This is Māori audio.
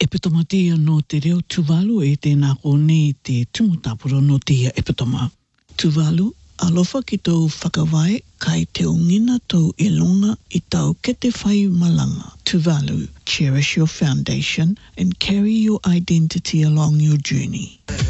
epitomatia no te reo tuvalu e tēnā kone te tumutapuro no te ia epitoma. Tuvalu, alofa ki tau whakawai kai te ongina tau I longa I tau ke te whai malanga. Tuvalu, cherish your foundation and carry your identity along your journey.